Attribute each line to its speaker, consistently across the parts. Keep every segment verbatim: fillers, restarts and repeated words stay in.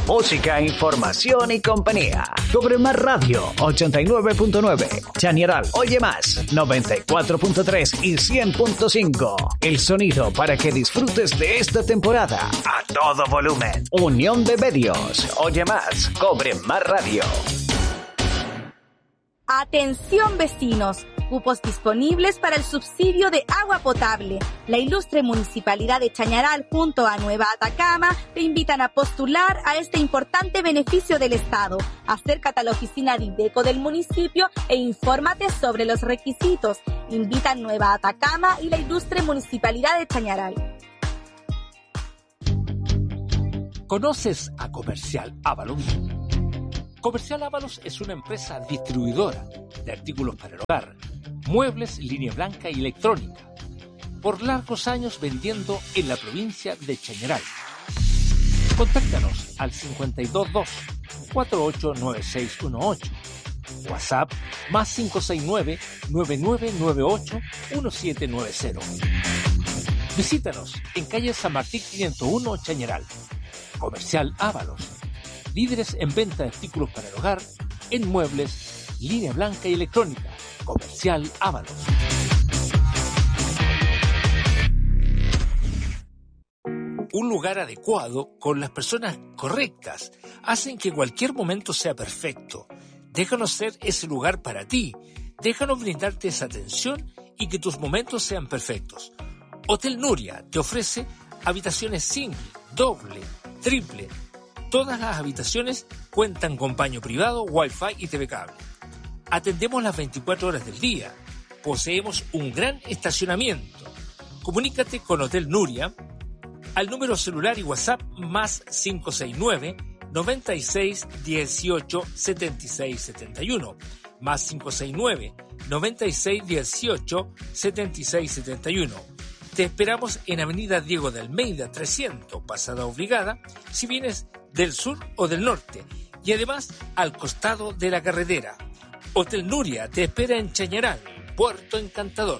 Speaker 1: Música, información y compañía. Cobre Más Radio ochenta y nueve punto nueve. Chañaral Oye Más noventa y cuatro punto tres y cien punto cinco. El sonido para que disfrutes de esta temporada a todo volumen. Unión de Medios. Oye Más. Cobre Más Radio.
Speaker 2: Atención vecinos, cupos disponibles para el subsidio de agua potable. La ilustre Municipalidad de Chañaral junto a Nueva Atacama te invitan a postular a este importante beneficio del Estado. Acércate a la oficina de IDECO del municipio e infórmate sobre los requisitos. Invitan Nueva Atacama y la ilustre Municipalidad de Chañaral.
Speaker 3: ¿Conoces a Comercial Ávalos? Comercial Ávalos es una empresa distribuidora de artículos para el hogar, muebles, línea blanca y electrónica, por largos años vendiendo en la provincia de Chañaral. Contáctanos al cincuenta y dos dos, cuarenta y ocho, noventa y seis dieciocho, WhatsApp más cinco seis nueve, nueve nueve nueve ocho, uno siete nueve cero. Visítanos en calle San Martín quinientos uno, Chañaral. Comercial Ávalos, líderes en venta de artículos para el hogar, en muebles, línea blanca y electrónica. Comercial Ávalos. Un lugar adecuado con las personas correctas hacen que cualquier momento sea perfecto. Déjanos ser ese lugar para ti. Déjanos brindarte esa atención y que tus momentos sean perfectos. Hotel Nuria te ofrece habitaciones single, doble, triple. Todas las habitaciones cuentan con baño privado, wifi y T V cable. Atendemos las veinticuatro horas del día. Poseemos un gran estacionamiento. Comunícate con Hotel Nuria al número celular y WhatsApp más cinco seis nueve, noventa y seis, dieciocho, setenta y seis setenta y uno, más cinco seis nueve, noventa y seis, dieciocho, setenta y seis setenta y uno. Te esperamos en Avenida Diego de Almeida trescientos, Pasada Obligada, si vienes del sur o del norte, y además al costado de la carretera. Hotel Nuria te espera en Chañaral, Puerto Encantador.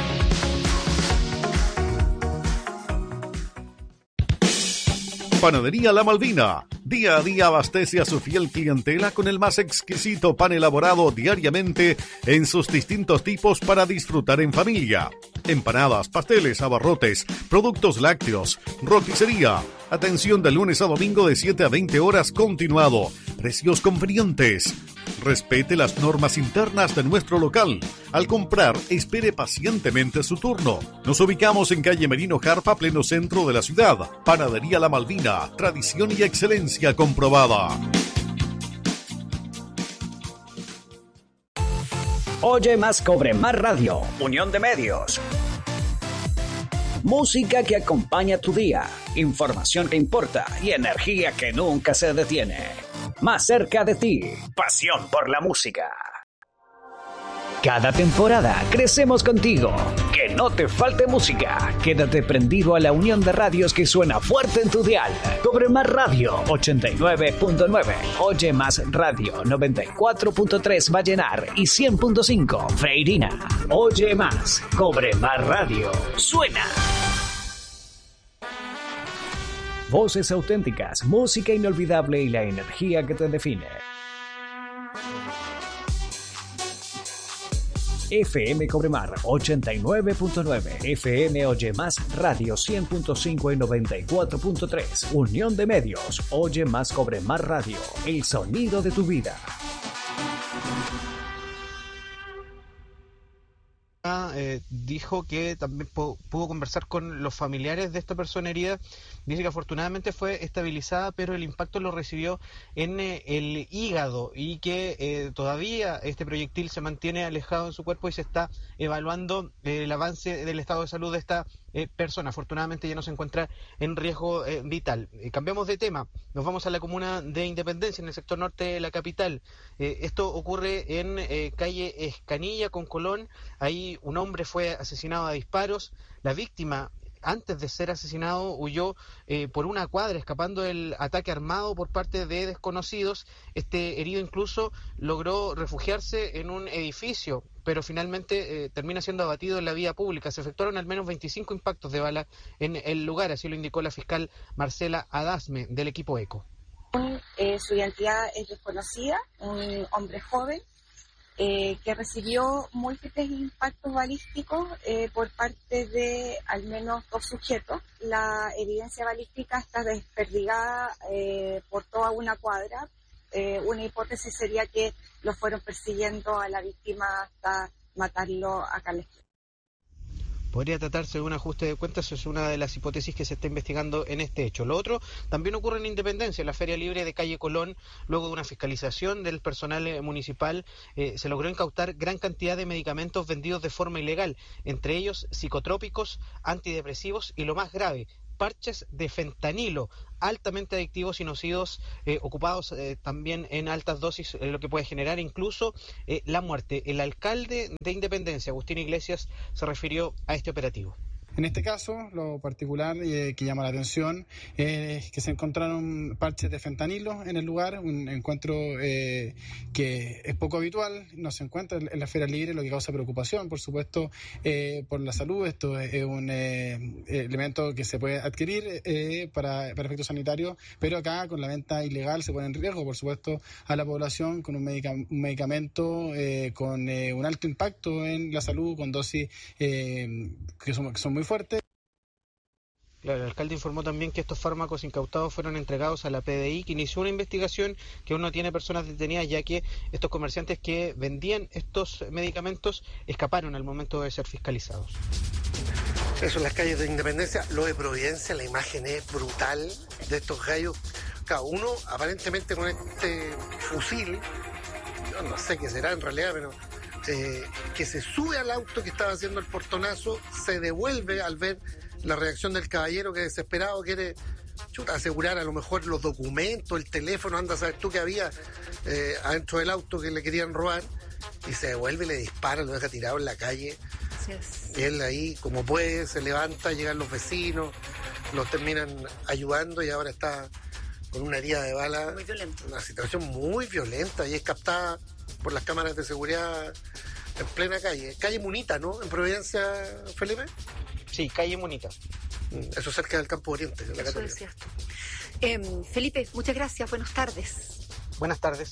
Speaker 4: Panadería La Malvina. Día a día abastece a su fiel clientela con el más exquisito pan elaborado diariamente en sus distintos tipos para disfrutar en familia. Empanadas, pasteles, abarrotes, productos lácteos, roticería. Atención de lunes a domingo de siete a veinte horas continuado. Precios convenientes. Respete las normas internas de nuestro local. Al comprar, espere pacientemente su turno. Nos ubicamos en calle Merino Jarpa, pleno centro de la ciudad. Panadería La Malvina, tradición y excelencia comprobada.
Speaker 1: Oye Más, Cobre Más Radio. Unión de Medios. Música que acompaña tu día, información que importa y energía que nunca se detiene. Más cerca de ti, pasión por la música. Cada temporada crecemos contigo. Que no te falte música. Quédate prendido a la unión de radios que suena fuerte en tu dial. Cobre Más Radio ochenta y nueve punto nueve. Oye Más Radio noventa y cuatro punto tres Vallenar y cien punto cinco Freirina. Oye Más, Cobre Más Radio. Suena. Voces auténticas, música inolvidable y la energía que te define. F M Cobremar ochenta y nueve punto nueve, F M Oye Más Radio cien punto cinco y noventa y cuatro punto tres. Unión de Medios, Oye Más Cobremar Radio, el sonido de tu vida.
Speaker 5: Eh, dijo que también pudo conversar con los familiares de esta persona herida. Dice que afortunadamente fue estabilizada, pero el impacto lo recibió en eh, el hígado y que eh, todavía este proyectil se mantiene alejado en su cuerpo y se está evaluando eh, el avance del estado de salud de esta eh, persona. Afortunadamente ya no se encuentra en riesgo eh, vital. Eh, cambiamos de tema, nos vamos a la comuna de Independencia, en el sector norte de la capital. Eh, esto ocurre en eh, calle Escanilla con Colón. Ahí un hombre fue asesinado a disparos. La víctima, antes de ser asesinado, huyó eh, por una cuadra, escapando del ataque armado por parte de desconocidos. Este herido incluso logró refugiarse en un edificio, pero finalmente eh, termina siendo abatido en la vía pública. Se efectuaron al menos veinticinco impactos de bala en el lugar, así lo indicó la fiscal Marcela Adasme, del equipo ECO.
Speaker 6: Un Lavín, eh, su identidad es desconocida, un hombre joven, eh, que recibió múltiples impactos balísticos eh, por parte de al menos dos sujetos. La evidencia balística está desperdigada eh, por toda una cuadra. Eh, una hipótesis sería que lo fueron persiguiendo a la víctima hasta matarlo acá en la esquina.
Speaker 5: Podría tratarse de un ajuste de cuentas, eso es una de las hipótesis que se está investigando en este hecho. Lo otro también ocurre en Independencia, en la Feria Libre de Calle Colón. Luego de una fiscalización del personal municipal, eh, se logró incautar gran cantidad de medicamentos vendidos de forma ilegal, entre ellos psicotrópicos, antidepresivos y, lo más grave, parches de fentanilo, altamente adictivos y nocivos, eh, ocupados eh, también en altas dosis, eh, lo que puede generar incluso eh, la muerte. El alcalde de Independencia, Agustín Iglesias, se refirió a este operativo.
Speaker 7: En este caso, lo particular eh, que llama la atención eh, es que se encontraron parches de fentanilo en el lugar, un encuentro eh, que es poco habitual, no se encuentra en la Feria Libre, lo que causa preocupación, por supuesto, eh, por la salud. Esto es un eh, elemento que se puede adquirir eh, para, para efectos sanitarios, pero acá con la venta ilegal se pone en riesgo, por supuesto, a la población con un, medica, un medicamento eh, con eh, un alto impacto en la salud, con dosis eh, que son, que son muy fuerte.
Speaker 5: Claro, el alcalde informó también que estos fármacos incautados fueron entregados a la P D I, que inició una investigación que aún no tiene personas detenidas, ya que estos comerciantes que vendían estos medicamentos escaparon al momento de ser fiscalizados.
Speaker 8: Eso en las calles de Independencia. Lo de Providencia, la imagen es brutal de estos gallos. Cada uno aparentemente con este fusil, yo no sé qué será en realidad, pero Eh, que se sube al auto que estaba haciendo el portonazo, se devuelve al ver la reacción del caballero, que desesperado quiere chuta, asegurar a lo mejor los documentos, el teléfono, anda a saber tú que había eh, adentro del auto que le querían robar, y se devuelve y le dispara, lo deja tirado en la calle. Y él ahí, como puede, se levanta, llegan los vecinos, los terminan ayudando, y ahora está con una herida de bala.
Speaker 9: Muy violenta.
Speaker 8: Una situación muy violenta, y es captada por las cámaras de seguridad en plena calle. Calle Munita, ¿no? En Providencia, Felipe.
Speaker 5: Sí, calle Munita.
Speaker 8: Eso cerca del Campo Oriente, de la
Speaker 9: Eso
Speaker 8: Católica.
Speaker 9: decías tú. Eh, Felipe, muchas gracias. Buenas tardes.
Speaker 5: Buenas tardes.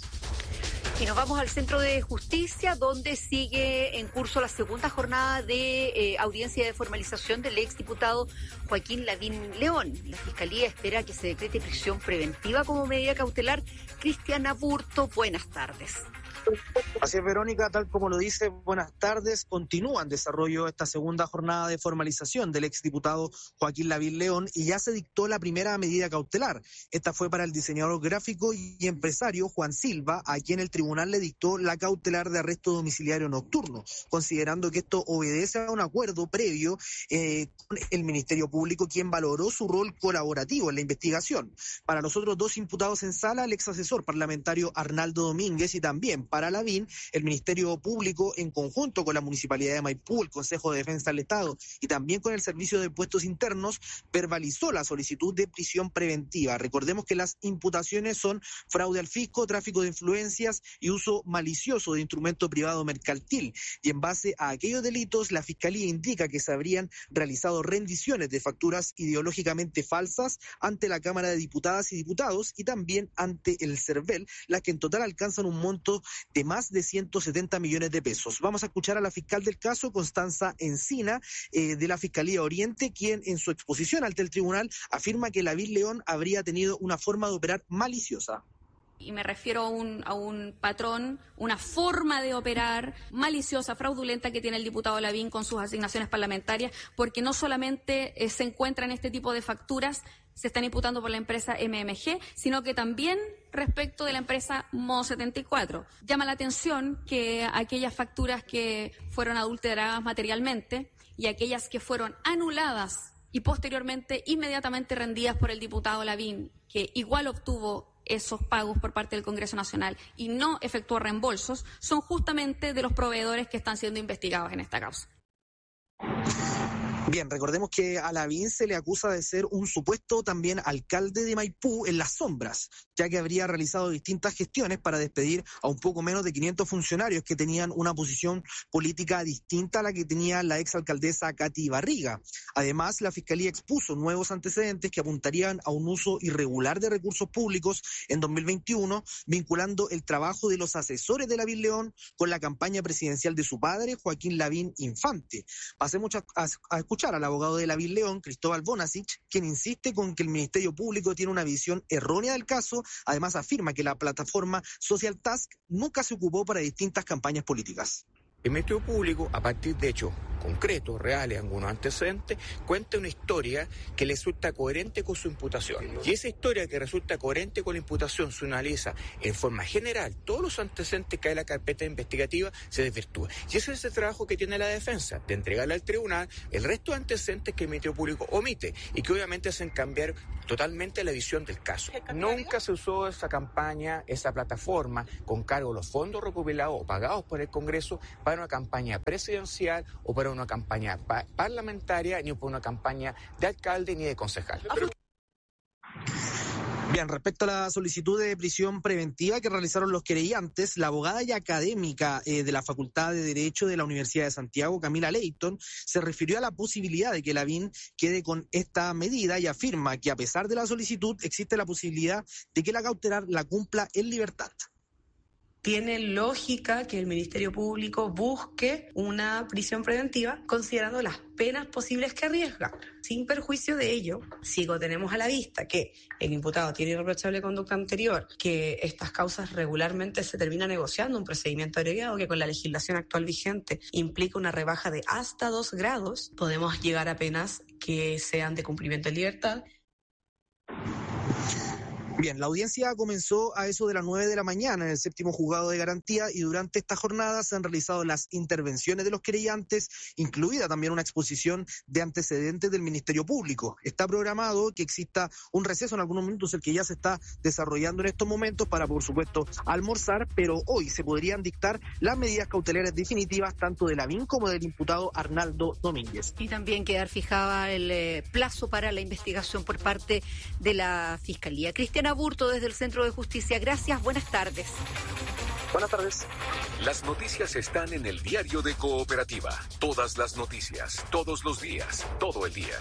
Speaker 9: Y nos vamos al Centro de Justicia, donde sigue en curso la segunda jornada de eh, audiencia de formalización del exdiputado Joaquín Lavín León. La Fiscalía espera que se decrete prisión preventiva como medida cautelar. Cristian Aburto, buenas tardes.
Speaker 10: Así es, Verónica, tal como lo dice, buenas tardes. Continúa en desarrollo esta segunda jornada de formalización del exdiputado Joaquín Lavín León y ya se dictó la primera medida cautelar. Esta fue para el diseñador gráfico y empresario Juan Silva, a quien el tribunal le dictó la cautelar de arresto domiciliario nocturno, considerando que esto obedece a un acuerdo previo eh, con el Ministerio Público, quien valoró su rol colaborativo en la investigación. Para los otros dos imputados en sala, el ex asesor parlamentario Arnaldo Domínguez, y también para Lavín, el Ministerio Público, en conjunto con la Municipalidad de Maipú, el Consejo de Defensa del Estado y también con el Servicio de Impuestos Internos, verbalizó la solicitud de prisión preventiva. Recordemos que las imputaciones son fraude al fisco, tráfico de influencias y uso malicioso de instrumento privado mercantil. Y en base a aquellos delitos, la Fiscalía indica que se habrían realizado rendiciones de facturas ideológicamente falsas ante la Cámara de Diputadas y Diputados y también ante el CERVEL, las que en total alcanzan un monto de más de ciento setenta millones de pesos. Vamos a escuchar a la fiscal del caso, Constanza Encina, eh, de la Fiscalía Oriente, quien en su exposición ante el tribunal afirma que Lavín León habría tenido una forma de operar maliciosa.
Speaker 11: Y me refiero a un, a un patrón, una forma de operar maliciosa, fraudulenta que tiene el diputado Lavín con sus asignaciones parlamentarias, porque no solamente eh, se encuentran este tipo de facturas, se están imputando por la empresa M M G, sino que también respecto de la empresa Modo setenta y cuatro. Llama la atención que aquellas facturas que fueron adulteradas materialmente y aquellas que fueron anuladas y posteriormente inmediatamente rendidas por el diputado Lavín, que igual obtuvo esos pagos por parte del Congreso Nacional y no efectuó reembolsos, son justamente de los proveedores que están siendo investigados en esta causa.
Speaker 10: Bien, recordemos que a Lavín se le acusa de ser un supuesto también alcalde de Maipú en las sombras. ya que habría realizado distintas gestiones para despedir a un poco menos de quinientos funcionarios que tenían una posición política distinta a la que tenía la exalcaldesa Katy Barriga. Además, la Fiscalía expuso nuevos antecedentes que apuntarían a un uso irregular de recursos públicos en dos mil veintiuno, vinculando el trabajo de los asesores de Lavín León con la campaña presidencial de su padre, Joaquín Lavín Infante. Pasemos a, a, a escuchar al abogado de Lavín León, Cristóbal Bonasich, quien insiste con que el Ministerio Público tiene una visión errónea del caso. Además, afirma que la plataforma Social Task nunca se ocupó para distintas campañas políticas.
Speaker 12: El Ministerio Público, a partir de hechos concretos, reales, algunos antecedentes, cuenta una historia que le resulta coherente con su imputación. Y esa historia que resulta coherente con la imputación se analiza en forma general. Todos los antecedentes que hay en la carpeta investigativa se desvirtúan. Y ese es el trabajo que tiene la defensa, de entregarle al tribunal el resto de antecedentes que el Ministerio Público omite y que obviamente hacen cambiar totalmente la visión del caso. Nunca se usó esa campaña, esa plataforma, con cargo de los fondos recopilados o pagados por el Congreso para una campaña presidencial o para una campaña pa- parlamentaria, ni por una campaña de alcalde ni de concejal. Pero...
Speaker 10: Bien, respecto a la solicitud de prisión preventiva que realizaron los querellantes, la abogada y académica eh, de la Facultad de Derecho de la Universidad de Santiago, Camila Leighton, se refirió a la posibilidad de que Lavín quede con esta medida y afirma que a pesar de la solicitud existe la posibilidad de que la cautelar la cumpla en libertad.
Speaker 13: Tiene lógica que el Ministerio Público busque una prisión preventiva considerando las penas posibles que arriesga. Sin perjuicio de ello, si tenemos a la vista que el imputado tiene irreprochable conducta anterior, que estas causas regularmente se termina negociando un procedimiento abreviado que con la legislación actual vigente implica una rebaja de hasta dos grados, podemos llegar a penas que sean de cumplimiento en libertad.
Speaker 10: Bien, la audiencia comenzó a eso de las nueve de la mañana en el séptimo juzgado de garantía y durante esta jornada se han realizado las intervenciones de los querellantes, incluida también una exposición de antecedentes del Ministerio Público. Está programado que exista un receso en algunos minutos, el que ya se está desarrollando en estos momentos para, por supuesto, almorzar, pero hoy se podrían dictar las medidas cautelares definitivas tanto de Lavín como del imputado Arnaldo Domínguez.
Speaker 9: Y también quedar fijada el eh, plazo para la investigación por parte de la Fiscalía. Cristian Aburto desde el Centro de Justicia. Gracias, buenas tardes.
Speaker 10: Buenas tardes.
Speaker 14: Las noticias están en el diario de Cooperativa. Todas las noticias, todos los días, todo el día.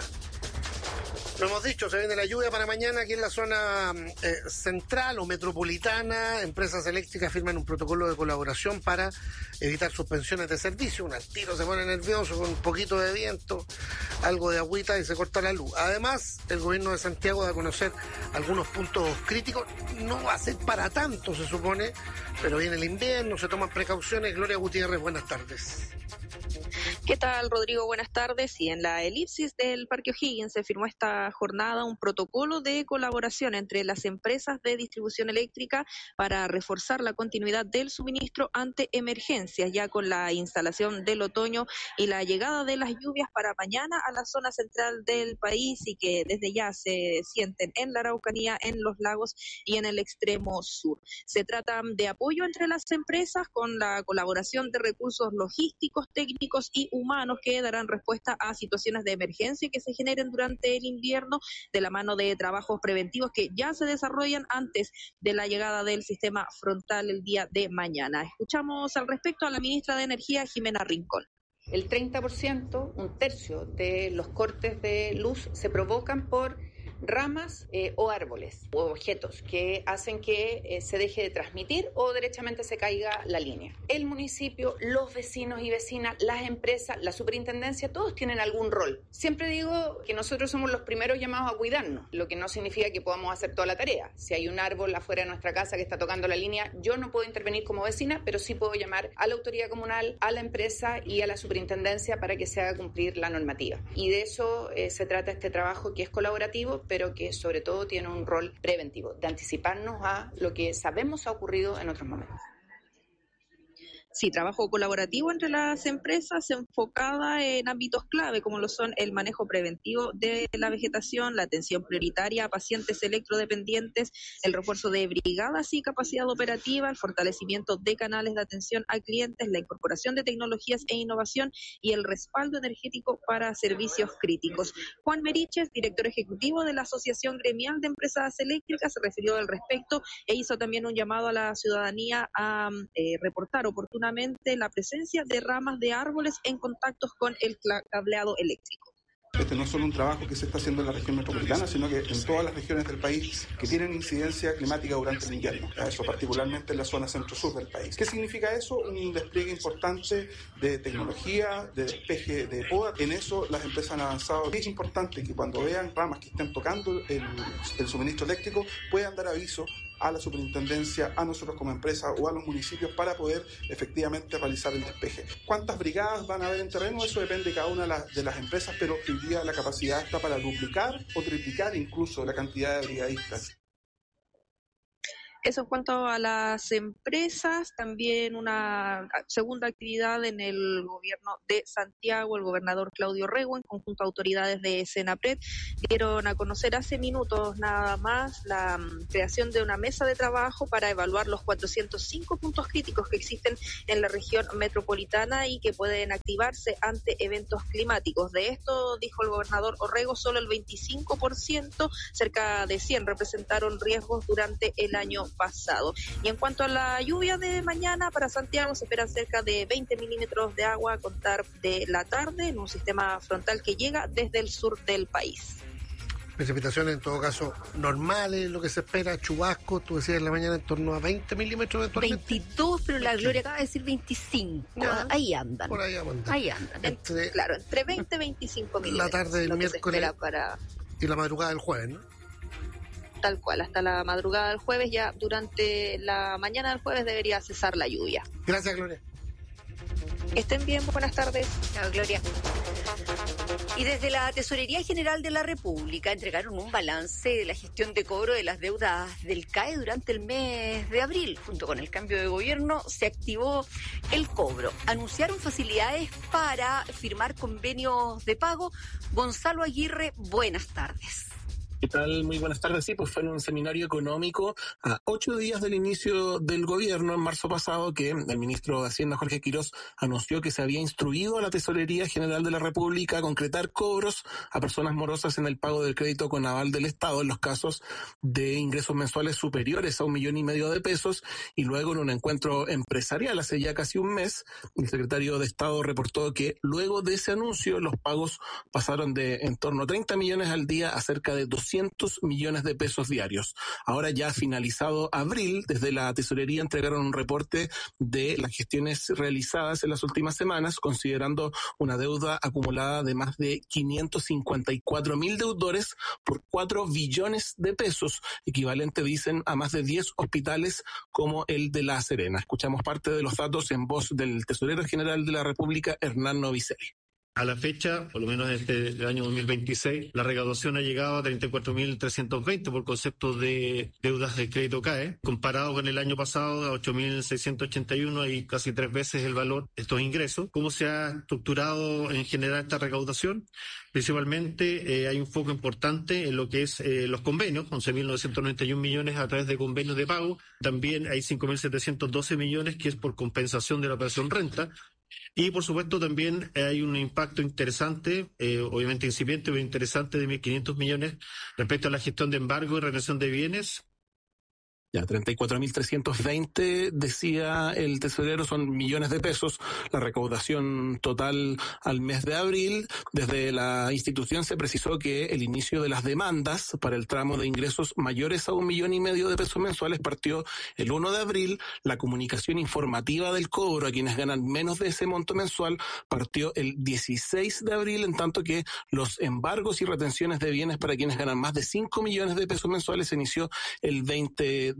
Speaker 8: Lo hemos dicho, se viene la lluvia para mañana aquí en la zona eh, central o metropolitana. Empresas eléctricas firman un protocolo de colaboración para evitar suspensiones de servicio. Un al tiro se pone nervioso con un poquito de viento, algo de agüita y se corta la luz. Además, el gobierno de Santiago da a conocer algunos puntos críticos. No va a ser para tanto, se supone, pero viene el invierno, se toman precauciones. Gloria Gutiérrez, buenas tardes.
Speaker 15: ¿Qué tal, Rodrigo? Buenas tardes. Y en la elipsis del Parque O'Higgins se firmó esta jornada un protocolo de colaboración entre las empresas de distribución eléctrica para reforzar la continuidad del suministro ante emergencias, ya con la instalación del otoño y la llegada de las lluvias para mañana a la zona central del país y que desde ya se sienten en la Araucanía, en los lagos y en el extremo sur. Se trata de apoyo entre las empresas con la colaboración de recursos logísticos, técnicos y humanos que darán respuesta a situaciones de emergencia que se generen durante el invierno de la mano de trabajos preventivos que ya se desarrollan antes de la llegada del sistema frontal el día de mañana. Escuchamos al respecto a la ministra de Energía, Jimena Rincón.
Speaker 16: El treinta por ciento, un tercio de los cortes de luz se provocan por ramas eh, o árboles u objetos que hacen que eh, se deje de transmitir o derechamente se caiga la línea. El municipio, los vecinos y vecinas, las empresas, la superintendencia, todos tienen algún rol. Siempre digo que nosotros somos los primeros llamados a cuidarnos, lo que no significa que podamos hacer toda la tarea. Si hay un árbol afuera de nuestra casa que está tocando la línea, yo no puedo intervenir como vecina, pero sí puedo llamar a la autoridad comunal, a la empresa y a la superintendencia para que se haga cumplir la normativa. Y de eso eh, se trata este trabajo, que es colaborativo, pero que sobre todo tiene un rol preventivo, de anticiparnos a lo que sabemos ha ocurrido en otros momentos.
Speaker 15: Sí, trabajo colaborativo entre las empresas enfocada en ámbitos clave como lo son el manejo preventivo de la vegetación, la atención prioritaria a pacientes electrodependientes, el refuerzo de brigadas y capacidad operativa, el fortalecimiento de canales de atención a clientes, la incorporación de tecnologías e innovación y el respaldo energético para servicios críticos. Juan Meriches, director ejecutivo de la Asociación Gremial de Empresas Eléctricas, se refirió al respecto e hizo también un llamado a la ciudadanía a eh, reportar oportunamente la presencia de ramas de árboles en contactos con el cableado eléctrico.
Speaker 17: Este no es solo un trabajo que se está haciendo en la región metropolitana, sino que en todas las regiones del país que tienen incidencia climática durante el invierno, eso particularmente en la zona centro-sur del país. ¿Qué significa eso? Un despliegue importante de tecnología, de despeje de poda. En eso las empresas han avanzado. Es importante que cuando vean ramas que estén tocando el, el suministro eléctrico puedan dar aviso a la superintendencia, a nosotros como empresa o a los municipios para poder efectivamente realizar el despeje. ¿Cuántas brigadas van a haber en terreno? Eso depende de cada una de las, de las empresas, pero hoy día la capacidad está para duplicar o triplicar incluso la cantidad de brigadistas.
Speaker 15: Eso en cuanto a las empresas, también una segunda actividad en el gobierno de Santiago, el gobernador Claudio Rego, en conjunto a autoridades de Senapred, dieron a conocer hace minutos nada más la um, creación de una mesa de trabajo para evaluar los cuatrocientos cinco puntos críticos que existen en la región metropolitana y que pueden activarse ante eventos climáticos. De esto, dijo el gobernador Orrego, solo el veinticinco por ciento, cerca de cien, representaron riesgos durante el año pasado. Y en cuanto a la lluvia de mañana, para Santiago se esperan cerca de veinte milímetros de agua a contar de la tarde en un sistema frontal que llega desde el sur del país.
Speaker 8: Precipitaciones en todo caso normales, lo que se espera, chubascos, tú decías en la mañana en torno a veinte milímetros eventualmente.
Speaker 9: veintidós, pero la Gloria acaba de decir veinticinco, ya, ahí andan.
Speaker 8: Por ahí andan.
Speaker 9: Ahí andan.
Speaker 15: Entre, claro, entre veinte y veinticinco milímetros.
Speaker 8: La tarde del miércoles
Speaker 15: para...
Speaker 8: y la madrugada del jueves, ¿no?
Speaker 15: Tal cual, hasta la madrugada del jueves, ya durante la mañana del jueves debería cesar la lluvia.
Speaker 8: Gracias, Gloria.
Speaker 15: Estén bien, buenas tardes.
Speaker 9: Chao, Gloria. Y desde la Tesorería General de la República entregaron un balance de la gestión de cobro de las deudas del C A E durante el mes de abril. Junto con el cambio de gobierno se activó el cobro. Anunciaron facilidades para firmar convenios de pago. Gonzalo Aguirre, buenas tardes.
Speaker 18: ¿Qué tal? Muy buenas tardes. Sí, pues fue en un seminario económico a ocho días del inicio del gobierno, en marzo pasado, que el ministro de Hacienda, Jorge Quirós, anunció que se había instruido a la Tesorería General de la República a concretar cobros a personas morosas en el pago del crédito con aval del Estado en los casos de ingresos mensuales superiores a un millón y medio de pesos. Y luego, en un encuentro empresarial hace ya casi un mes, el secretario de Estado reportó que luego de ese anuncio los pagos pasaron de en torno a treinta millones al día a cerca de doscientos millones de pesos diarios. Ahora ya finalizado abril, desde la Tesorería entregaron un reporte de las gestiones realizadas en las últimas semanas, considerando una deuda acumulada de más de quinientos cincuenta y cuatro mil deudores por cuatro billones de pesos, equivalente, dicen, a más de diez hospitales como el de La Serena. Escuchamos parte de los datos en voz del Tesorero General de la República, Hernán Novicelli.
Speaker 19: A la fecha, por lo menos desde el año dos mil veintiséis, la recaudación ha llegado a treinta y cuatro mil trescientos veinte por concepto de deudas de crédito C A E, comparado con el año pasado a ocho mil seiscientos ochenta y uno y casi tres veces el valor de estos ingresos. ¿Cómo se ha estructurado en general esta recaudación? Principalmente eh, hay un foco importante en lo que es eh, los convenios, once mil novecientos noventa y uno millones a través de convenios de pago. También hay cinco mil setecientos doce millones que es por compensación de la operación renta. Y por supuesto también hay un impacto interesante, eh, obviamente incipiente, pero interesante de mil quinientos millones respecto a la gestión de embargo y retención de bienes.
Speaker 18: Ya, treinta y cuatro mil trescientos veinte, decía el tesorero, son millones de pesos. La recaudación total al mes de abril. Desde la institución se precisó que el inicio de las demandas para el tramo de ingresos mayores a un millón y medio de pesos mensuales partió el uno de abril. La comunicación informativa del cobro a quienes ganan menos de ese monto mensual partió el dieciséis de abril, en tanto que los embargos y retenciones de bienes para quienes ganan más de cinco millones de pesos mensuales se inició el veinte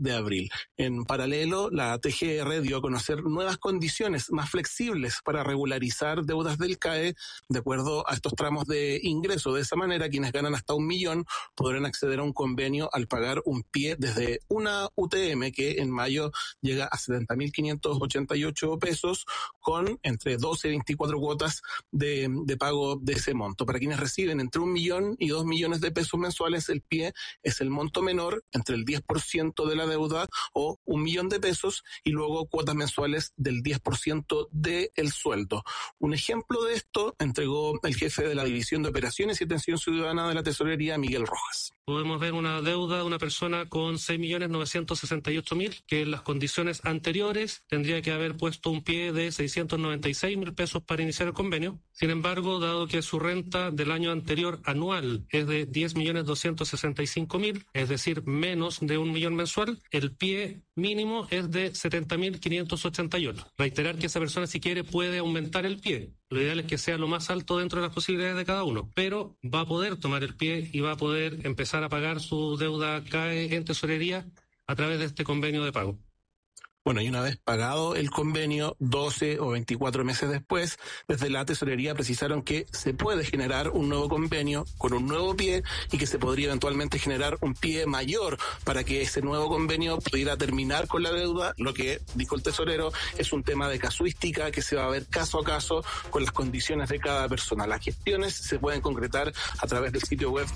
Speaker 18: de abril. En paralelo, la T G R dio a conocer nuevas condiciones más flexibles para regularizar deudas del C A E de acuerdo a estos tramos de ingreso. De esa manera, quienes ganan hasta un millón podrán acceder a un convenio al pagar un pie desde una U T M que en mayo llega a setenta mil quinientos ochenta y ocho pesos con entre doce y veinticuatro cuotas de, de pago de ese monto. Para quienes reciben entre un millón y dos millones de pesos mensuales, el pie es el monto menor entre el diez por ciento de la deuda o un millón de pesos y luego cuotas mensuales del diez por ciento del sueldo. Un ejemplo de esto entregó el jefe de la División de Operaciones y Atención Ciudadana de la Tesorería, Miguel Rojas.
Speaker 20: Podemos ver una deuda de una persona con seis millones novecientos sesenta y ocho mil, que en las condiciones anteriores tendría que haber puesto un pie de seiscientos noventa y seis mil pesos para iniciar el convenio. Sin embargo, dado que su renta del año anterior anual es de diez millones doscientos sesenta y cinco mil, es decir, menos de un millón mensual, el pie mínimo es de setenta mil quinientos ochenta y ocho. Reiterar que esa persona, si quiere, puede aumentar el pie. Lo ideal es que sea lo más alto dentro de las posibilidades de cada uno, pero va a poder tomar el pie y va a poder empezar a pagar su deuda C A E en tesorería a través de este convenio de pago.
Speaker 18: Bueno, y una vez pagado el convenio, doce o veinticuatro meses después, desde la tesorería precisaron que se puede generar un nuevo convenio con un nuevo pie y que se podría eventualmente generar un pie mayor para que ese nuevo convenio pudiera terminar con la deuda. Lo que dijo el tesorero es un tema de casuística que se va a ver caso a caso con las condiciones de cada persona. Las gestiones se pueden concretar a través del sitio web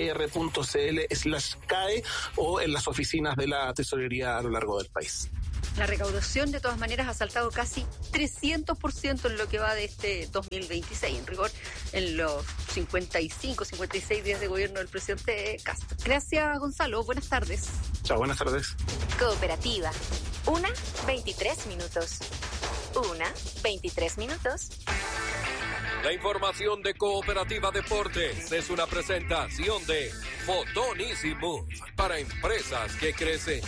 Speaker 18: tgr.cl slash CAE o en las oficinas de la tesorería a lo largo del país.
Speaker 9: La recaudación, de todas maneras, ha saltado casi trescientos por ciento en lo que va de este dos mil veintiséis. En rigor, en los cincuenta y cinco, cincuenta y seis días de gobierno del presidente Castro. Gracias, Gonzalo. Buenas tardes.
Speaker 18: Chao, buenas tardes.
Speaker 21: Cooperativa. Una, veintitrés minutos. Una, veintitrés minutos.
Speaker 14: La información de Cooperativa Deportes es una presentación de Fotón Easy Move para empresas que crecen.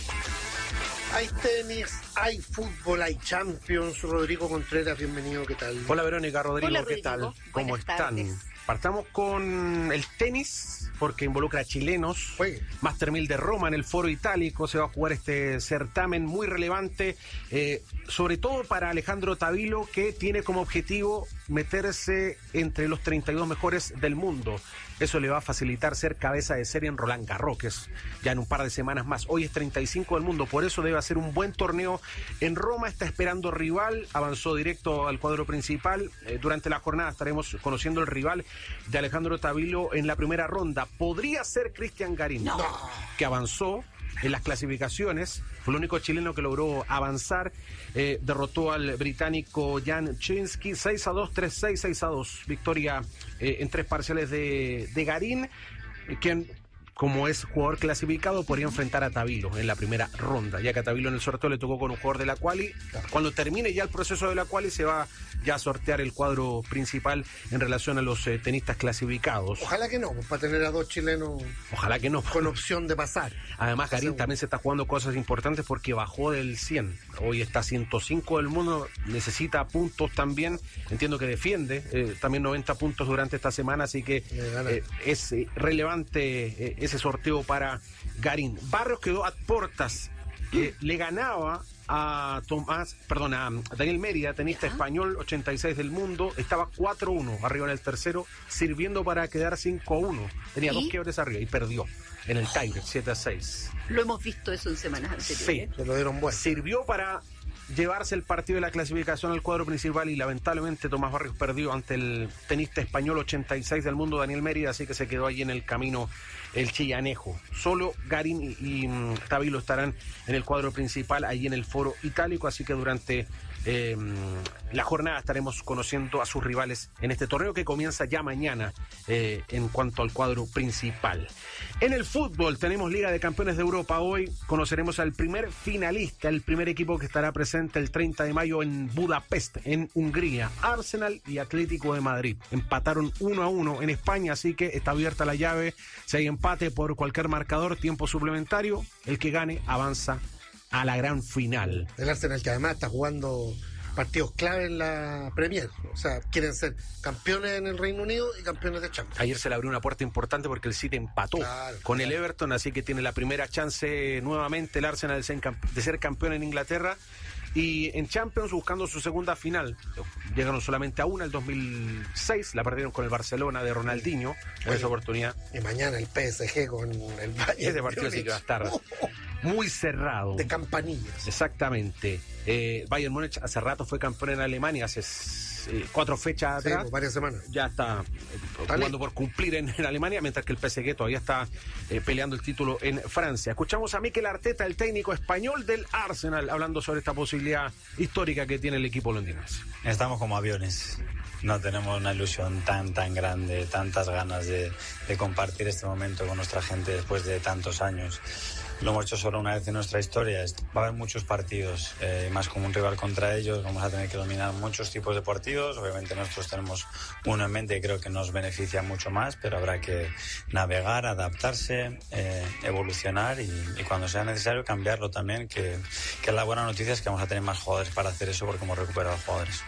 Speaker 8: Hay tenis, hay fútbol, hay Champions. Rodrigo Contreras, bienvenido, ¿qué tal?
Speaker 22: Hola Verónica, Rodrigo,
Speaker 9: Hola,
Speaker 22: ¿qué
Speaker 9: Rodrigo.
Speaker 22: tal? ¿Cómo
Speaker 9: Buenas
Speaker 22: están?
Speaker 9: tardes.
Speaker 22: Partamos con el tenis, porque involucra a chilenos.
Speaker 8: Juegue.
Speaker 22: Master mil de Roma en el Foro Itálico se va a jugar este certamen muy relevante, eh, sobre todo para Alejandro Tavilo, que tiene como objetivo meterse entre los treinta y dos mejores del mundo. Eso le va a facilitar ser cabeza de serie en Roland Garros, que es ya en un par de semanas más. Hoy es treinta y cinco del mundo, por eso debe hacer un buen torneo en Roma. Está esperando rival, avanzó directo al cuadro principal. Eh, durante la jornada estaremos conociendo el rival de Alejandro Tavilo en la primera ronda. Podría ser Cristian Garín,
Speaker 8: No.
Speaker 22: que avanzó en las clasificaciones, fue el único chileno que logró avanzar. Eh, derrotó al británico Jan Chinsky seis a dos, tres a seis, seis a dos. Victoria eh, en tres parciales de, de Garín, eh, quien, como es jugador clasificado, podría enfrentar a Tavilo en la primera ronda, ya que a Tavilo en el sorteo le tocó con un jugador de la quali. Cuando termine ya el proceso de la quali se va ya a sortear el cuadro principal en relación a los eh, tenistas clasificados.
Speaker 8: Ojalá que no, pues, para tener a dos chilenos
Speaker 22: Ojalá que no.
Speaker 8: con opción de pasar.
Speaker 22: Además, Garín
Speaker 8: Seguro.
Speaker 22: también se está jugando cosas importantes porque bajó del cien. Hoy está ciento cinco del mundo, necesita puntos también. Entiendo que defiende eh, también noventa puntos durante esta semana, así que eh, es eh, relevante eh, ese sorteo para Garín. Barrios quedó a portas, eh, le ganaba a Tomás, perdón, a Daniel Mérida, tenista español, ochenta y seis del mundo, estaba cuatro uno arriba en el tercero, sirviendo para quedar cinco a uno. Tenía
Speaker 9: ¿Y?
Speaker 22: dos quiebres arriba y perdió en el tiebreak siete a seis.
Speaker 9: Lo hemos visto eso en semanas anteriores.
Speaker 22: Sí,
Speaker 8: Se lo dieron bueno.
Speaker 22: sirvió para llevarse el partido de la clasificación al cuadro principal y lamentablemente Tomás Barrios perdió ante el tenista español ochenta y seis del mundo, Daniel Mérida, así que se quedó ahí en el camino el chillanejo. Solo Garín y, y um, Tavilo estarán en el cuadro principal, ahí en el Foro Itálico, así que durante eh, la jornada estaremos conociendo a sus rivales en este torneo que comienza ya mañana eh, en cuanto al cuadro principal. En el fútbol tenemos Liga de Campeones de Europa. Hoy conoceremos al primer finalista, el primer equipo que estará presente el treinta de mayo en Budapest, en Hungría. Arsenal y Atlético de Madrid empataron uno a uno en España, así que está abierta la llave. Si hay empate por cualquier marcador, tiempo suplementario, el que gane avanza a la gran final.
Speaker 8: El Arsenal, que además está jugando partidos clave en la Premier. O sea, quieren ser campeones en el Reino Unido y campeones de Champions.
Speaker 22: Ayer se le abrió una puerta importante porque el City empató claro, con claro. el Everton, así que tiene la primera chance nuevamente el Arsenal de ser, de ser campeón en Inglaterra. Y en Champions buscando su segunda final. Llegaron solamente a una el dos mil seis, la perdieron con el Barcelona de Ronaldinho en Oye, esa oportunidad.
Speaker 8: Y mañana el P S G con el Bayern.
Speaker 22: Ese partido sí que va a estar muy cerrado.
Speaker 8: De campanillas.
Speaker 22: Exactamente. Eh, Bayern Múnich hace rato fue campeón en Alemania, hace eh, cuatro fechas atrás.
Speaker 8: Sí, varias semanas.
Speaker 22: Ya está eh, jugando por cumplir en, en Alemania, mientras que el P S G todavía está eh, peleando el título en Francia. Escuchamos a Mikel Arteta, el técnico español del Arsenal, hablando sobre esta posibilidad histórica que tiene el equipo londinense.
Speaker 2: Estamos como aviones. No tenemos una ilusión tan, tan grande, tantas ganas de, de compartir este momento con nuestra gente después de tantos años. Lo hemos hecho solo una vez en nuestra historia. Va a haber muchos partidos, eh, más como un rival contra ellos. Vamos a tener que dominar muchos tipos de partidos. Obviamente nosotros tenemos uno en mente y creo que nos beneficia mucho más, pero habrá que navegar, adaptarse, eh, evolucionar y, y cuando sea necesario cambiarlo también, que, que la buena noticia es que vamos a tener más jugadores para hacer eso porque hemos recuperado jugadores.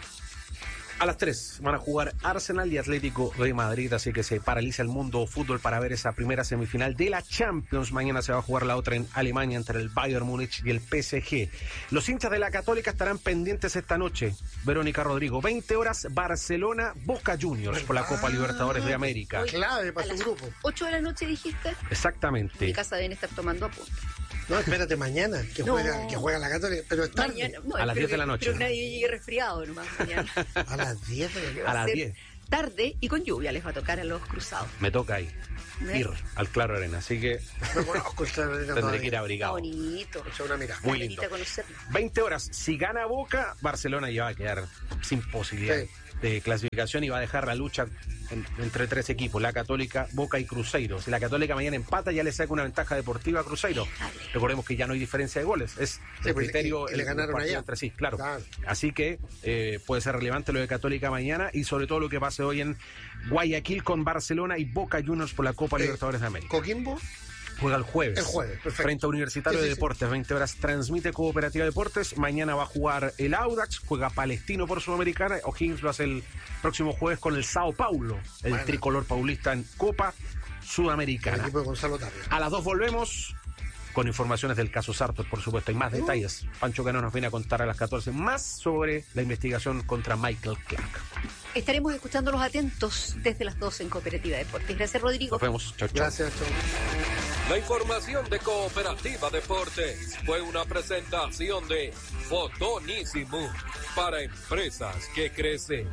Speaker 22: A las tres van a jugar Arsenal y Atlético de Madrid, así que se paraliza el mundo fútbol para ver esa primera semifinal de la Champions. Mañana se va a jugar la otra en Alemania entre el Bayern Múnich y el P S G. Los hinchas de la Católica estarán pendientes esta noche. Verónica Rodrigo, veinte horas, Barcelona, Boca Juniors por la Copa Libertadores de América.
Speaker 8: Hoy, clave para su grupo.
Speaker 9: ocho de la noche dijiste.
Speaker 22: Exactamente.
Speaker 9: En mi casa deben estar tomando apuntes.
Speaker 8: No, espérate mañana, que, no. juega, que juega la Católica, pero es tarde.
Speaker 9: Mañana, no,
Speaker 22: a las diez de la noche.
Speaker 9: Pero nadie llegue resfriado nomás mañana.
Speaker 8: A las diez de la noche.
Speaker 22: A las diez.
Speaker 9: Tarde y con lluvia les va a tocar a los cruzados.
Speaker 22: Me toca ahí. ¿Eh? Ir al Claro Arena, así que
Speaker 8: no conozco el Claro Arena.
Speaker 22: Tendré
Speaker 8: todavía.
Speaker 22: que ir abrigado.
Speaker 9: Está bonito.
Speaker 8: Echa una mirada.
Speaker 22: Muy lindo. veinte horas. Si gana Boca, Barcelona ya va a quedar sin posibilidad sí. de clasificación y va a dejar la lucha en, entre tres equipos, la Católica, Boca y Cruzeiro. Si la Católica mañana empata, ya le saca una ventaja deportiva a Cruzeiro. Recordemos que ya no hay diferencia de goles. Es sí, el pues, criterio
Speaker 8: y, y le ganaron allá.
Speaker 22: Entre sí, claro.
Speaker 8: claro.
Speaker 22: Así que eh, puede ser relevante lo de Católica mañana y sobre todo lo que pase hoy en Guayaquil con Barcelona y Boca Juniors por la Copa eh, Libertadores de América.
Speaker 8: ¿Coquimbo?
Speaker 22: Juega el jueves.
Speaker 8: El jueves, perfecto.
Speaker 22: Frente a Universitario sí, sí, de Deportes, sí. veinte horas, transmite Cooperativa Deportes. Mañana va a jugar el Audax, juega Palestino por Sudamericana. O'Higgins lo hace el próximo jueves con el Sao Paulo, el bueno. tricolor paulista en Copa Sudamericana.
Speaker 8: El equipo de Gonzalo Tapia.
Speaker 22: A las dos volvemos con informaciones del caso Sartor, por supuesto, y más uh. detalles. Pancho Cano nos viene a contar a las catorce más sobre la investigación contra Michael Clark.
Speaker 9: Estaremos escuchándolos atentos desde las doce en Cooperativa Deportes. Gracias, Rodrigo.
Speaker 22: Nos vemos. Chau, chau.
Speaker 8: Gracias, chau.
Speaker 14: La información de Cooperativa Deportes fue una presentación de Fotonísimo para empresas que crecen.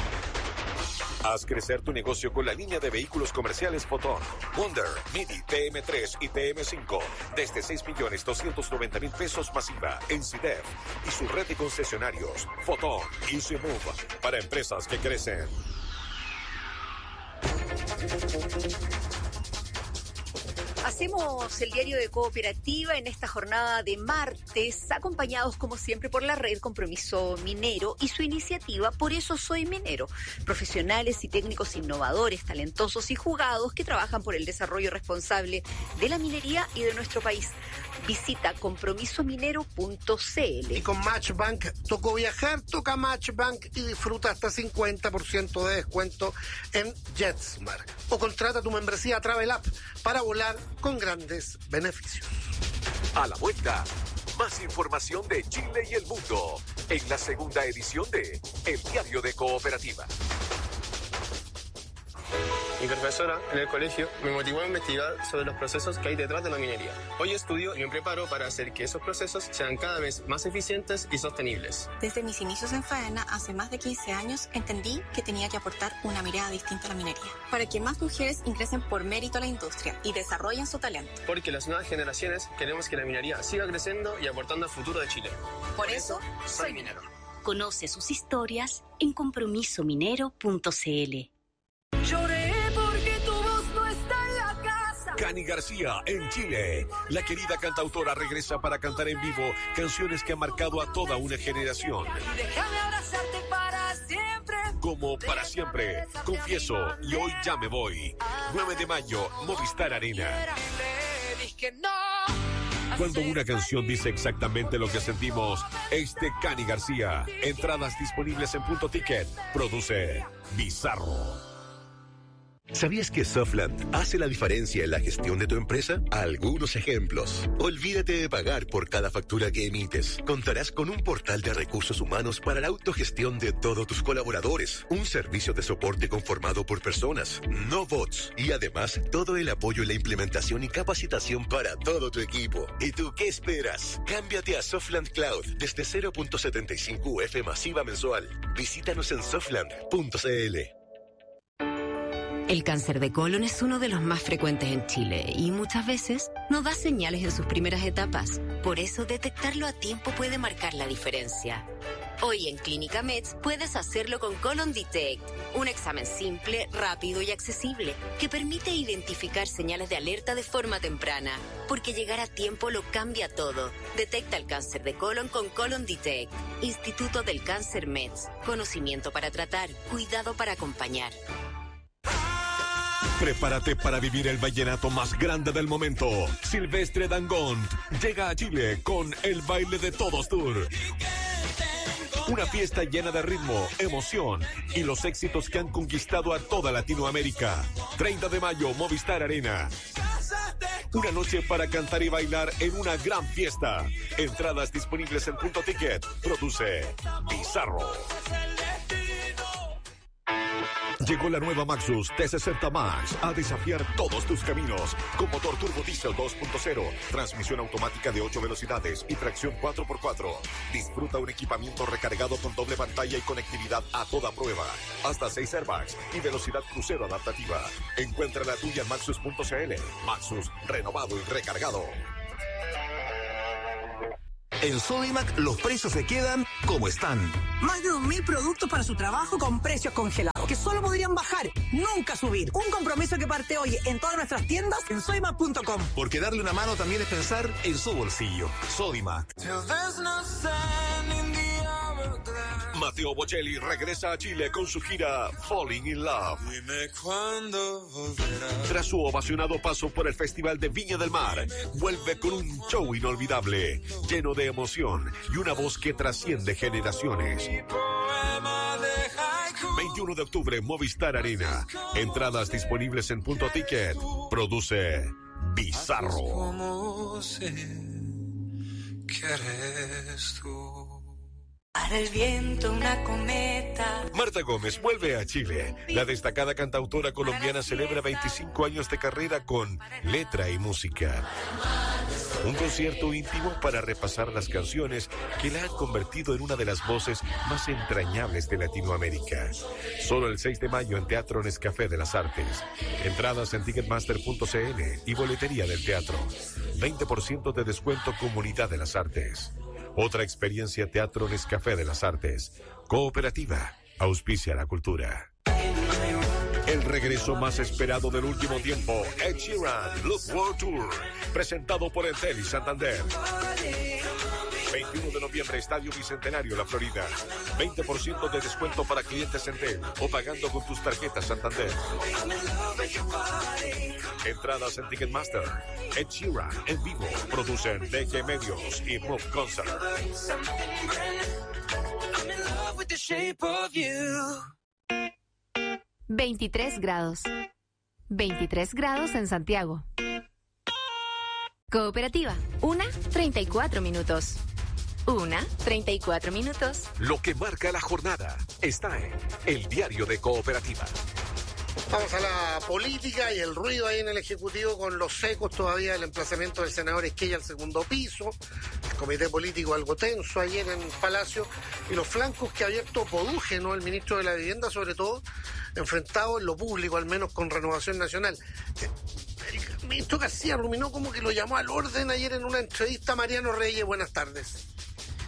Speaker 3: Haz crecer tu negocio con la línea de vehículos comerciales Fotón, Wonder, Midi, T M tres y T M cinco desde seis millones doscientos noventa mil pesos masiva en C I D E F y su red de concesionarios Fotón Easy Move para empresas que crecen.
Speaker 9: Hacemos el diario de Cooperativa en esta jornada de martes, acompañados como siempre por la red Compromiso Minero y su iniciativa Por eso soy minero. Profesionales y técnicos innovadores, talentosos y jugados que trabajan por el desarrollo responsable de la minería y de nuestro país. Visita compromiso minero punto c l.
Speaker 8: Y con Matchbank tocó viajar, toca Matchbank y disfruta hasta cincuenta por ciento de descuento en JetSmart. O contrata tu membresía Travel App para volar con grandes beneficios.
Speaker 3: A la vuelta, más información de Chile y el mundo en la segunda edición de El Diario de Cooperativa.
Speaker 23: Mi profesora en el colegio me motivó a investigar sobre los procesos que hay detrás de la minería. Hoy estudio y me preparo para hacer que esos procesos sean cada vez más eficientes y sostenibles.
Speaker 24: Desde mis inicios en Faena, hace más de quince años, entendí que tenía que aportar una mirada distinta a la minería, para que más mujeres ingresen por mérito a la industria y desarrollen su talento.
Speaker 23: Porque las nuevas generaciones queremos que la minería siga creciendo y aportando al futuro de Chile.
Speaker 24: Por, por eso, soy minero.
Speaker 21: Conoce sus historias en compromiso minero punto c l.
Speaker 25: Lloré porque tu voz no está en la casa.
Speaker 3: Cani García en Chile. La querida cantautora regresa para cantar en vivo canciones que han marcado a toda una generación.
Speaker 25: Déjame abrazarte para siempre.
Speaker 3: Como Para Siempre, Confieso y Hoy Ya Me Voy. nueve de mayo, Movistar Arena. Cuando una canción dice exactamente lo que sentimos, es de Cani García. Entradas disponibles en Punto Ticket. Produce Bizarro.
Speaker 1: ¿Sabías que Softland hace la diferencia en la gestión de tu empresa? Algunos ejemplos. Olvídate de pagar por cada factura que emites. Contarás con un portal de recursos humanos para la autogestión de todos tus colaboradores. Un servicio de soporte conformado por personas, no bots. Y además, todo el apoyo en la implementación y capacitación para todo tu equipo. ¿Y tú qué esperas? Cámbiate a Softland Cloud desde cero punto setenta y cinco U F masiva mensual. Visítanos en softland punto c l.
Speaker 4: El cáncer de colon es uno de los más frecuentes en Chile y muchas veces no da señales en sus primeras etapas. Por eso detectarlo a tiempo puede marcar la diferencia. Hoy en Clínica Meds puedes hacerlo con Colon Detect, un examen simple, rápido y accesible que permite identificar señales de alerta de forma temprana, porque llegar a tiempo lo cambia todo. Detecta el cáncer de colon con Colon Detect. Instituto del Cáncer Meds. Conocimiento para tratar, cuidado para acompañar.
Speaker 3: Prepárate para vivir el vallenato más grande del momento. Silvestre Dangond llega a Chile con el Baile de Todos Tour. Una fiesta llena de ritmo, emoción y los éxitos que han conquistado a toda Latinoamérica. treinta de mayo, Movistar Arena. Una noche para cantar y bailar en una gran fiesta. Entradas disponibles en Punto Ticket. Produce Bizarro. Llegó la nueva Maxus T sesenta Max a desafiar todos tus caminos. Con motor turbo diesel dos punto cero, transmisión automática de ocho velocidades y tracción cuatro por cuatro. Disfruta un equipamiento recargado con doble pantalla y conectividad a toda prueba. Hasta seis airbags y velocidad crucero adaptativa. Encuentra la tuya en maxus punto c l. Maxus, renovado y recargado.
Speaker 5: En Sodimac los precios se quedan como están.
Speaker 6: Más de dos mil productos para su trabajo con precios congelados, que solo podrían bajar, nunca subir. Un compromiso que parte hoy en todas nuestras tiendas en sodimac punto com.
Speaker 5: Porque darle una mano también es pensar en su bolsillo. Sodimac.
Speaker 3: Matteo Bocelli regresa a Chile con su gira Falling in Love. Tras su ovacionado paso por el Festival de Viña del Mar, vuelve con un show inolvidable, lleno de emoción y una voz que trasciende generaciones. veintiuno de octubre, Movistar Arena. Entradas disponibles en Punto Ticket. Produce Bizarro.
Speaker 7: ¿Cómo sé que eres tú?
Speaker 26: Para el viento una cometa.
Speaker 3: Marta Gómez vuelve a Chile. La destacada cantautora colombiana celebra veinticinco años de carrera con letra y música. Un concierto íntimo para repasar las canciones que la han convertido en una de las voces más entrañables de Latinoamérica. Solo el seis de mayo en Teatro Nescafé de las Artes. Entradas en ticketmaster punto c l y boletería del teatro. veinte por ciento de descuento Comunidad de las Artes. Otra experiencia Teatro Nescafé de las Artes. Cooperativa. Auspicia la cultura. El regreso más esperado del último tiempo. Ed Sheeran, Look World Tour. Presentado por Entel y Santander. veintiuno de noviembre, Estadio Bicentenario, La Florida. veinte por ciento de descuento para clientes Entel o pagando con tus tarjetas Santander. Entradas en Ticketmaster. Ed Sheeran en vivo. Producen D G Medios y Move Concert.
Speaker 27: veintitrés grados. veintitrés grados en Santiago. Cooperativa, una, treinta y cuatro minutos. Una, treinta y cuatro minutos.
Speaker 3: Lo que marca la jornada está en el diario de Cooperativa.
Speaker 8: Vamos a la política y el ruido ahí en el Ejecutivo con los secos todavía del emplazamiento del senador Esquella al segundo piso, el comité político algo tenso ayer en Palacio y los flancos que ha abierto Podúgeno, el ministro de la Vivienda, sobre todo enfrentado en lo público, al menos con Renovación Nacional. El ministro García Ruminó como que lo llamó al orden ayer en una entrevista. Mariano Reyes, buenas tardes.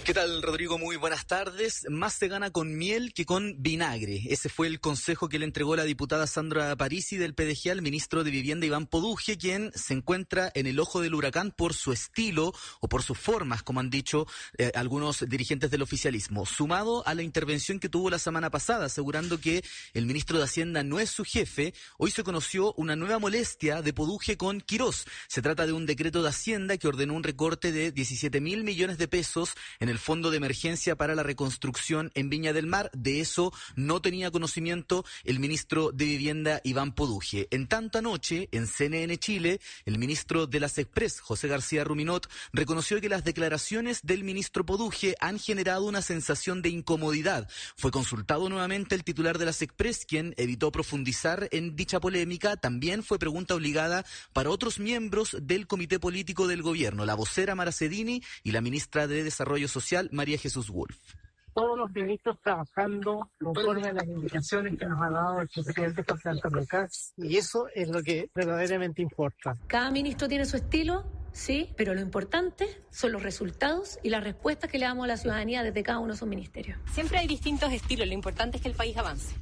Speaker 10: ¿Qué tal, Rodrigo? Muy buenas tardes. Más se gana con miel que con vinagre. Ese fue el consejo que le entregó la diputada Sandra Parisi del P D G al ministro de Vivienda Iván Poduje, quien se encuentra en el ojo del huracán por su estilo o por sus formas, como han dicho eh, algunos dirigentes del oficialismo, sumado a la intervención que tuvo la semana pasada, asegurando que el ministro de Hacienda no es su jefe. Hoy se conoció una nueva molestia de Poduje con Quirós. Se trata de un decreto de Hacienda que ordenó un recorte de diecisiete mil millones de pesos en el el Fondo de Emergencia para la Reconstrucción en Viña del Mar. De eso no tenía conocimiento el ministro de Vivienda Iván Poduje. En tanto, anoche, en C N N Chile, el ministro de las Express, José García Ruminot, reconoció que las declaraciones del ministro Poduje han generado una sensación de incomodidad. Fue consultado nuevamente el titular de las Express, quien evitó profundizar en dicha polémica. También fue pregunta obligada para otros miembros del comité político del gobierno, la vocera Mara Cedini y la ministra de Desarrollo Social, María Jesús Wolf.
Speaker 11: Todos los ministros trabajando conforme a las indicaciones que nos ha dado el presidente José Antonio Kast, y eso es lo que verdaderamente importa.
Speaker 12: Cada ministro tiene su estilo, sí, pero lo importante son los resultados y las respuestas que le damos a la ciudadanía desde cada uno de sus ministerios.
Speaker 13: Siempre hay distintos estilos, lo importante es que el país avance.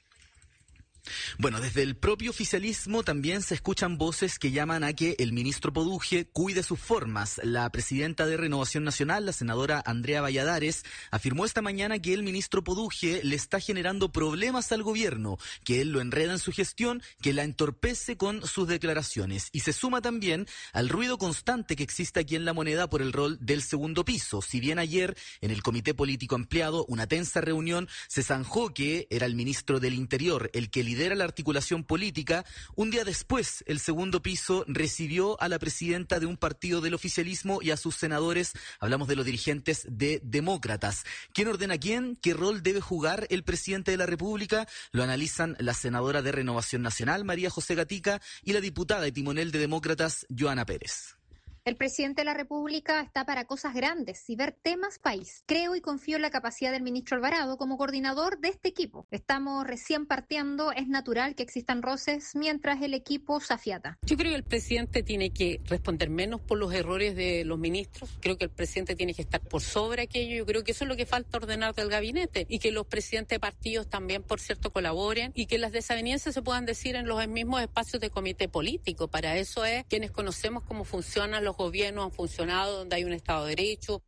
Speaker 10: Bueno, desde el propio oficialismo también se escuchan voces que llaman a que el ministro Poduje cuide sus formas. La presidenta de Renovación Nacional, la senadora Andrea Valladares, afirmó esta mañana que el ministro Poduje le está generando problemas al gobierno, que él lo enreda en su gestión, que la entorpece con sus declaraciones. Y se suma también al ruido constante que existe aquí en La Moneda por el rol del segundo piso. Si bien ayer en el Comité Político Ampliado, una tensa reunión, se zanjó que era el ministro del Interior el que lidera la articulación política, un día después el segundo piso recibió a la presidenta de un partido del oficialismo y a sus senadores. Hablamos de los dirigentes de Demócratas. ¿Quién ordena quién? ¿Qué rol debe jugar el presidente de la República? Lo analizan la senadora de Renovación Nacional, María José Gatica, y la diputada y timonel de Demócratas, Joana Pérez.
Speaker 15: El presidente de la República está para cosas grandes y ver temas país. Creo y confío en la capacidad del ministro Alvarado como coordinador de este equipo. Estamos recién partiendo, es natural que existan roces mientras el equipo se afiata.
Speaker 13: Yo creo que el presidente tiene que responder menos por los errores de los ministros. Creo que el presidente tiene que estar por sobre aquello. Yo creo que eso es lo que falta ordenar del gabinete, y que los presidentes de partidos también, por cierto, colaboren, y que las desavenencias se puedan decir en los mismos espacios de comité político. Para eso es quienes conocemos cómo funcionan los gobiernos, han funcionado donde hay un Estado de Derecho.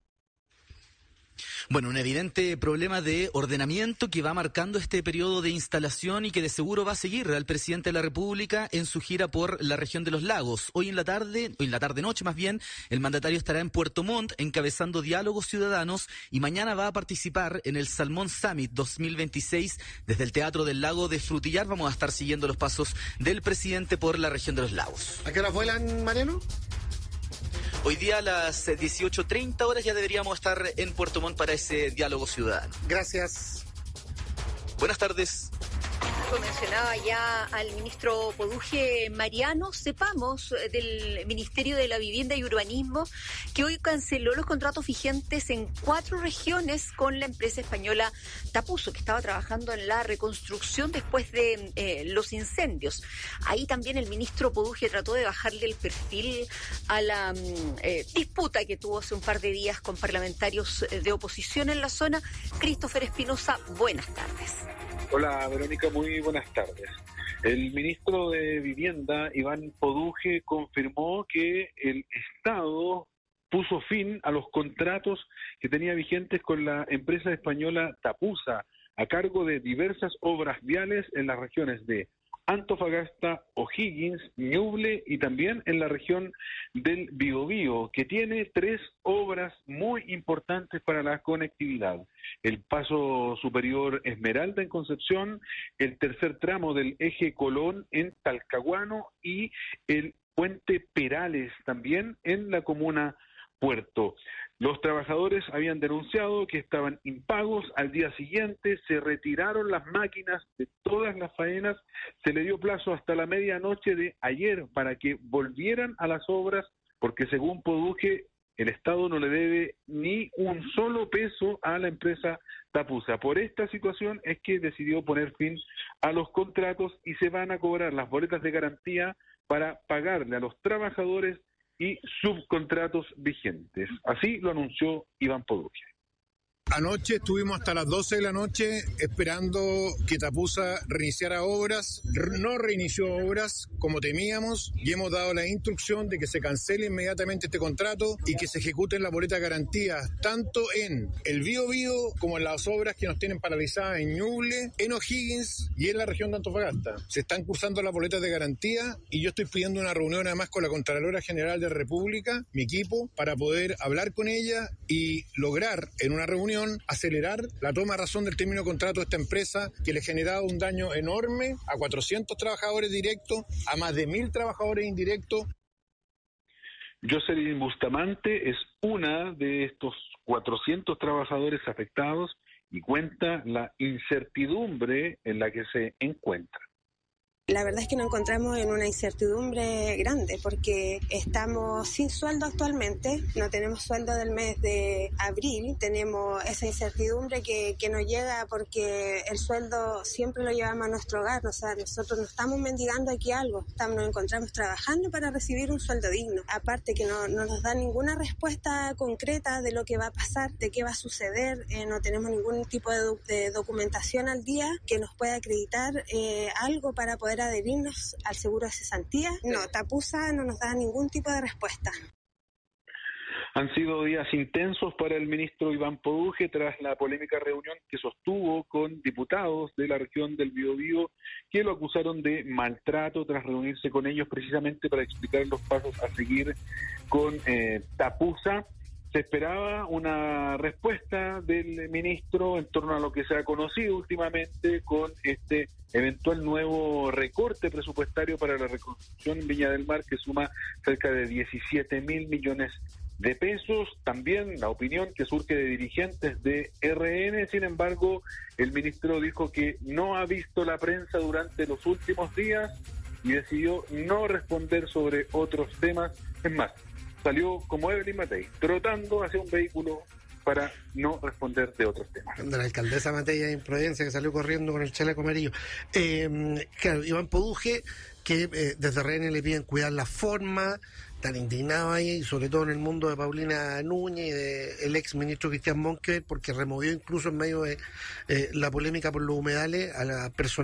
Speaker 10: Bueno, un evidente problema de ordenamiento que va marcando este periodo de instalación y que de seguro va a seguir al presidente de la República en su gira por la región de los lagos. Hoy en la tarde, hoy en la tarde-noche más bien, el mandatario estará en Puerto Montt encabezando diálogos ciudadanos, y mañana va a participar en el Salmón Summit dos mil veintiséis desde el Teatro del Lago de Frutillar. Vamos a estar siguiendo los pasos del presidente por la región de los lagos.
Speaker 8: ¿A qué hora vuelan, Mariano?
Speaker 10: Hoy día a las dieciocho treinta horas ya deberíamos estar en Puerto Montt para ese diálogo ciudadano.
Speaker 8: Gracias.
Speaker 10: Buenas tardes.
Speaker 9: Mencionaba ya al ministro Poduje. Mariano, sepamos del Ministerio de la Vivienda y Urbanismo que hoy canceló los contratos vigentes en cuatro regiones con la empresa española Tapuso, que estaba trabajando en la reconstrucción después de eh, los incendios. Ahí también el ministro Poduje trató de bajarle el perfil a la eh, disputa que tuvo hace un par de días con parlamentarios de oposición en la zona. Christopher Espinosa, buenas tardes.
Speaker 16: Hola, Verónica, muy buenas tardes. El ministro de Vivienda, Iván Poduje, confirmó que el Estado puso fin a los contratos que tenía vigentes con la empresa española Tapusa, a cargo de diversas obras viales en las regiones de Antofagasta, O'Higgins, Ñuble y también en la región del Biobío, que tiene tres obras muy importantes para la conectividad: el paso superior Esmeralda en Concepción, el tercer tramo del eje Colón en Talcahuano y el puente Perales también en la comuna Puerto. Los trabajadores habían denunciado que estaban impagos. Al día siguiente se retiraron las máquinas de todas las faenas. Se le dio plazo hasta la medianoche de ayer para que volvieran a las obras, porque según Poduje, el Estado no le debe ni un solo peso a la empresa Tapusa. Por esta situación es que decidió poner fin a los contratos y se van a cobrar las boletas de garantía para pagarle a los trabajadores y subcontratos vigentes. Así lo anunció Iván Poduje.
Speaker 2: Anoche estuvimos hasta las doce de la noche esperando que Tapusa reiniciara obras. No reinició obras como temíamos y hemos dado la instrucción de que se cancele inmediatamente este contrato y que se ejecuten las boletas de garantía tanto en el Bío Bío como en las obras que nos tienen paralizadas en Ñuble, en O'Higgins y en la región de Antofagasta. Se están cursando las boletas de garantía y yo estoy pidiendo una reunión además con la Contralora General de la República, mi equipo, para poder hablar con ella y lograr en una reunión acelerar la toma de razón del término de contrato de esta empresa que le ha generado un daño enorme a cuatrocientos trabajadores directos, a más de mil trabajadores indirectos.
Speaker 16: Jocelyn Bustamante es una de estos cuatrocientos trabajadores afectados y cuenta la incertidumbre en la que se encuentra.
Speaker 14: La verdad es que nos encontramos en una incertidumbre grande porque estamos sin sueldo actualmente, no tenemos sueldo del mes de abril, tenemos esa incertidumbre que, que nos llega porque el sueldo siempre lo llevamos a nuestro hogar, o sea, nosotros no estamos mendigando aquí algo, estamos, nos encontramos trabajando para recibir un sueldo digno, aparte que no, no nos da ninguna respuesta concreta de lo que va a pasar, de qué va a suceder, eh, no tenemos ningún tipo de, do, de documentación al día que nos pueda acreditar eh, algo para poder adherirnos al seguro de cesantía. No, Tapusa no nos da ningún tipo de respuesta.
Speaker 16: Han sido días intensos para el ministro Iván Poduje tras la polémica reunión que sostuvo con diputados de la región del Biobío que lo acusaron de maltrato tras reunirse con ellos precisamente para explicar los pasos a seguir con eh, Tapusa. Se esperaba una respuesta del ministro en torno a lo que se ha conocido últimamente con este eventual nuevo recorte presupuestario para la reconstrucción en Viña del Mar que suma cerca de diecisiete mil millones de pesos. También la opinión que surge de dirigentes de R N, sin embargo, el ministro dijo que no ha visto la prensa durante los últimos días y decidió no responder sobre otros temas. Es más, salió como Evelyn Matei, trotando hacia un vehículo para no responder de otros temas.
Speaker 8: De la alcaldesa Matei de Improvidencia, que salió corriendo con el chaleco amarillo. Eh, claro, Iván Poduje, que eh, desde R N le piden cuidar la forma, tan indignado ahí, y sobre todo en el mundo de Paulina Núñez y del ex ministro Cristian Monkeberg, porque removió incluso en medio de eh, la polémica por los humedales a la persona